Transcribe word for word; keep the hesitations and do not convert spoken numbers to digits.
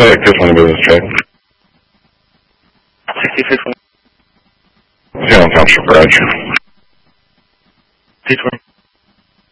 Pacific, this one business check. sixty-six. Zero Township Garage. two twenty.